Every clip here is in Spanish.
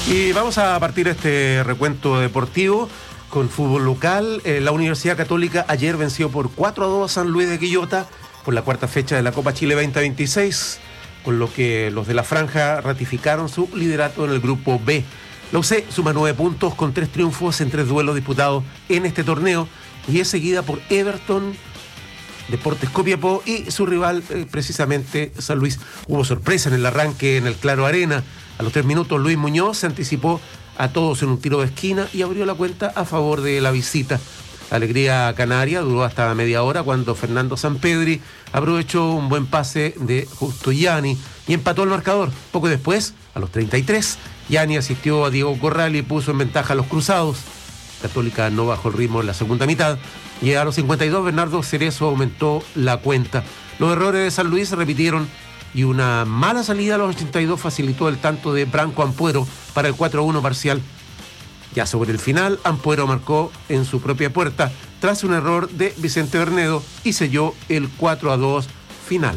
Y vamos a partir este recuento deportivo con fútbol local. La Universidad Católica ayer venció por 4-2 a San Luis de Quillota por la cuarta fecha de la Copa Chile 2026, con lo que los de la Franja ratificaron su liderato en el grupo B. La UC suma 9 puntos con 3 triunfos en 3 duelos disputados en este torneo y es seguida por Everton, Deportes Copiapó y su rival precisamente San Luis. Hubo sorpresa en el arranque en el Claro Arena. A los 3 minutos Luis Muñoz se anticipó a todos en un tiro de esquina y abrió la cuenta a favor de la visita. La alegría canaria duró hasta media hora cuando Fernando Sampedri aprovechó un buen pase de Justo Yanni y empató el marcador. Poco después, a los 33, Yanni asistió a Diego Corral y puso en ventaja a los cruzados. Católica no bajó el ritmo en la segunda mitad y a los 52 Bernardo Cerezo aumentó la cuenta. Los errores de San Luis se repitieron y una mala salida a los 82 facilitó el tanto de Branco Ampuero para el 4-1 parcial. Ya sobre el final, Ampuero marcó en su propia puerta tras un error de Vicente Bernedo y selló el 4-2 final.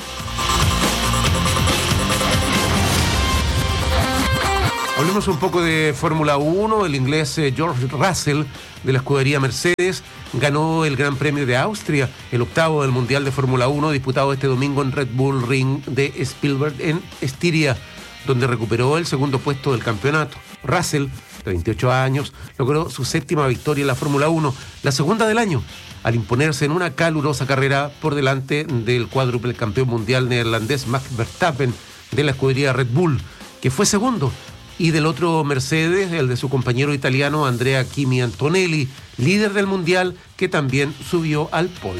Hablemos un poco de Fórmula 1. El inglés George Russell de la escudería Mercedes ganó el Gran Premio de Austria, el octavo del Mundial de Fórmula 1 disputado este domingo en Red Bull Ring de Spielberg en Estiria, donde recuperó el segundo puesto del campeonato. Russell, de 28 años, logró su séptima victoria en la Fórmula 1, la segunda del año, al imponerse en una calurosa carrera por delante del cuádruple campeón mundial neerlandés Max Verstappen de la escudería Red Bull, que fue segundo, y del otro Mercedes, el de su compañero italiano Andrea Kimi Antonelli, líder del mundial, que también subió al podio.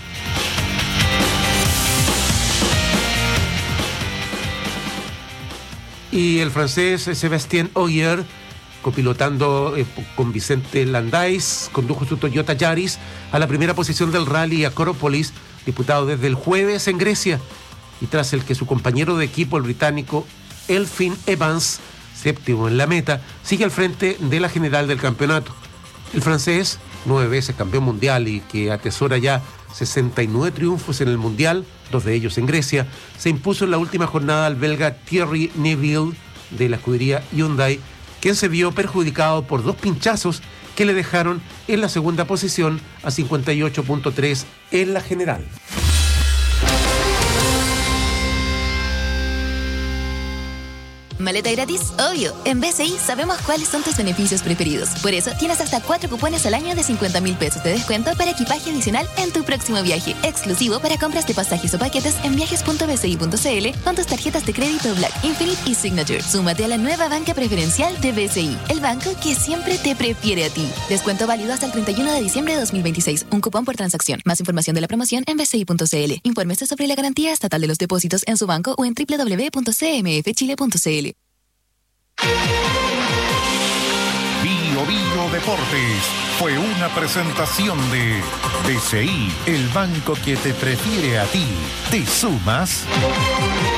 Y el francés Sébastien Ogier, copilotando con Vicente Landais, condujo su Toyota Yaris a la primera posición del Rally Acrópolis, disputado desde el jueves en Grecia, y tras el que su compañero de equipo, el británico Elfyn Evans, séptimo en la meta, sigue al frente de la general del campeonato. El francés, 9 veces campeón mundial y que atesora ya 69 triunfos en el mundial, 2 de ellos en Grecia, se impuso en la última jornada al belga Thierry Neuville de la escudería Hyundai, quien se vio perjudicado por 2 pinchazos que le dejaron en la segunda posición a 58.3 en la general. ¿Maleta gratis? Obvio. En BCI sabemos cuáles son tus beneficios preferidos. Por eso tienes hasta 4 cupones al año de 50.000 pesos de descuento para equipaje adicional en tu próximo viaje. Exclusivo para compras de pasajes o paquetes en viajes.bci.cl con tus tarjetas de crédito Black, Infinite y Signature. Súmate a la nueva banca preferencial de BCI, el banco que siempre te prefiere a ti. Descuento válido hasta el 31 de diciembre de 2026. Un cupón por transacción. Más información de la promoción en bci.cl. Infórmese sobre la garantía estatal de los depósitos en su banco o en www.cmfchile.cl. Bio Deportes fue una presentación de BCI, el banco que te prefiere a ti. ¿Te sumas?